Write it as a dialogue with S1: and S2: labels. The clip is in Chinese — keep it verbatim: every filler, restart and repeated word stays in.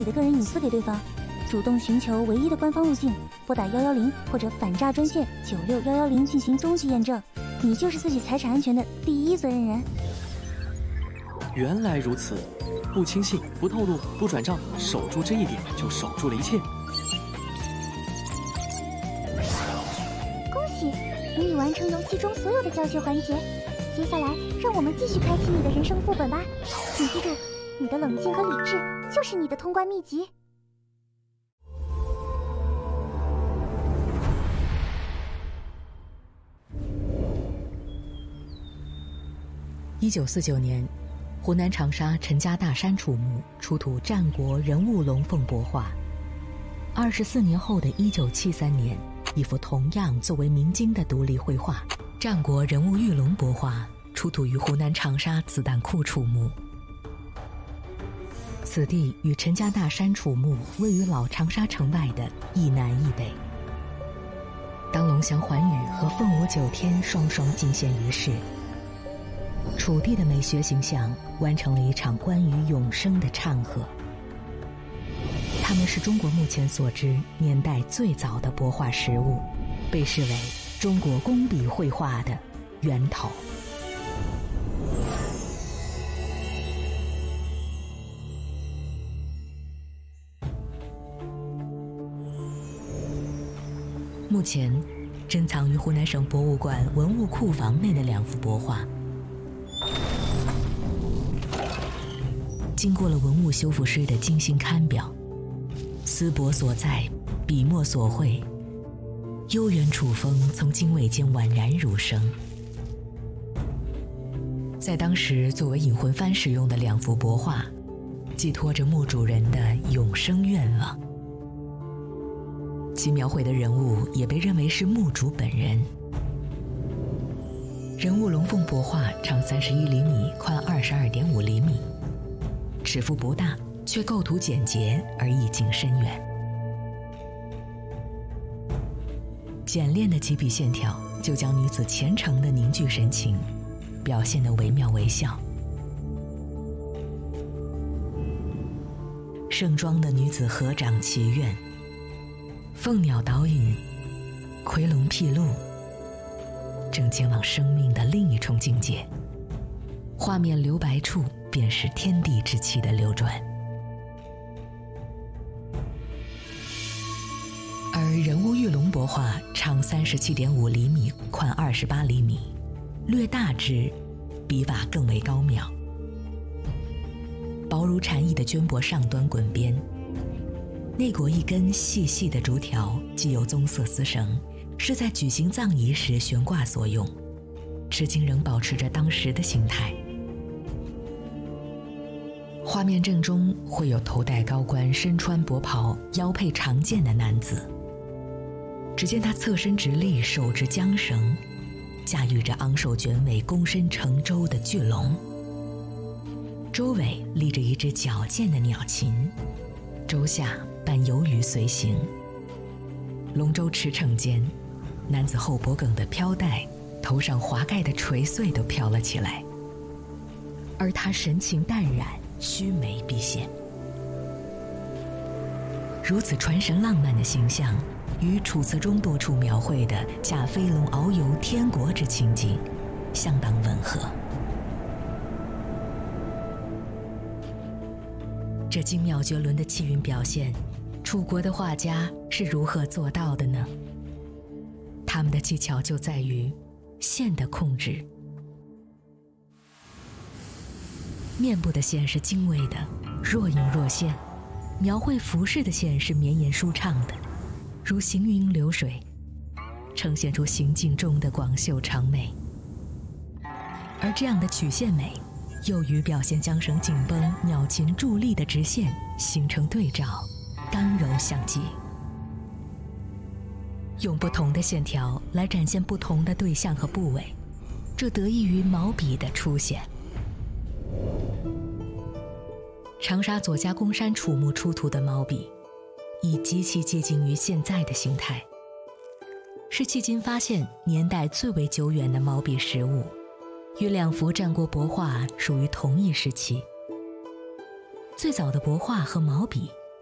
S1: 你的个人隐私给对方，主动寻求唯一的官方路径，拨打一一零或者反诈专线九六一一零进行终极验证，你就是自己财产安全的第一责任人。
S2: 原来如此，不轻信、不透露、不转账，守住这一点就守住了一切。
S1: 恭喜，你已完成游戏中所有的教学环节，接下来让我们继续开启你的人生副本吧。请记住，你的冷静和理智就是你的通关秘籍。
S3: 一九四九年，湖南长沙陈家大山楚墓出土战国人物龙凤帛画。二十四年后的一九七三年，一幅同样作为明经的独立绘画《战国人物玉龙帛画》出土于湖南长沙子弹库楚墓。此地与陈家大山楚墓位于老长沙城外的一南一北。当龙翔环宇和凤舞九天双双进现于世，楚地的美学形象完成了一场关于永生的唱和。它们是中国目前所知年代最早的帛画实物，被视为中国工笔绘画的源头。目前珍藏于湖南省博物馆文物库房内的两幅帛画，经过了文物修复师的精心看裱，丝帛所在，笔墨所绘，悠远楚风从经纬间宛然如生。在当时作为引魂幡使用的两幅帛画，寄托着墓主人的永生愿望。其描绘的人物也被认为是墓主本人。人物龙凤帛画长三十一厘米，宽二十二点五厘米，尺幅不大，却构图简洁而意境深远。简练的几笔线条就将女子虔诚的凝聚神情表现得惟妙惟肖。盛装的女子合掌祈愿，凤鸟导引，夔龙辟路，正前往生命的另一重境界。画面留白处便是天地之气的流转。而人物玉龙帛画长三十七点五厘米，宽二十八厘米，略大只，笔法更为高妙。薄如蝉翼的绢帛上端滚边，内裹一根细细的竹条，系有棕色丝绳，是在举行葬仪时悬挂所用，至今仍保持着当时的形态。画面正中会有头戴高冠、身穿薄袍、腰佩长剑的男子。只见他侧身直立，手执缰绳，驾驭着昂首卷尾、躬身乘舟的巨龙。周围立着一只矫健的鸟禽，舟下伴游鱼随行。龙舟驰骋间，男子后脖梗的飘带，头上华盖的垂穗都飘了起来，而他神情淡然，须眉毕现。如此传神浪漫的形象，与楚辞中多处描绘的驾飞龙遨游天国之情景相当吻合。这精妙绝伦的气韵表现，楚国的画家是如何做到的呢？他们的技巧就在于线的控制。面部的线是精微的，若隐若现；描绘服饰的线是绵延舒畅的，如行云流水，呈现出行境中的广袖长美。而这样的曲线美，又与表现缰绳紧绷、鸟禽伫立的直线形成对照，刚柔相济。用不同的线条来展现不同的对象和部位，这得益于毛笔的出现。长沙左家公山楚墓出土的毛笔，已极其接近于现在的形态，是迄今发现年代最为久远的毛笔实物，与两幅战国帛画属于同一时期。最早的帛画和毛笔